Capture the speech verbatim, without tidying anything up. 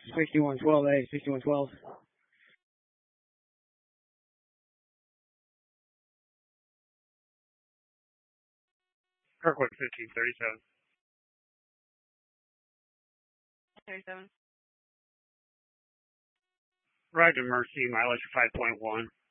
sixty-one twelve A, sixty-one twelve. Kirkwood fifteen thirty-seven. thirty-seven. Arrived in Mercy, mileage five point one.